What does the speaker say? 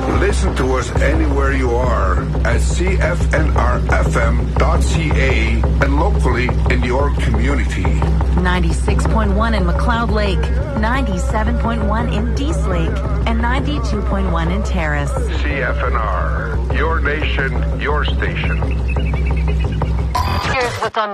Listen to us anywhere you are at cfnrfm.ca and locally in your community. 96.1 in McLeod Lake, 97.1 in Dease Lake, and 92.1 in Terrace. CFNR, your nation, your station. Here's what's on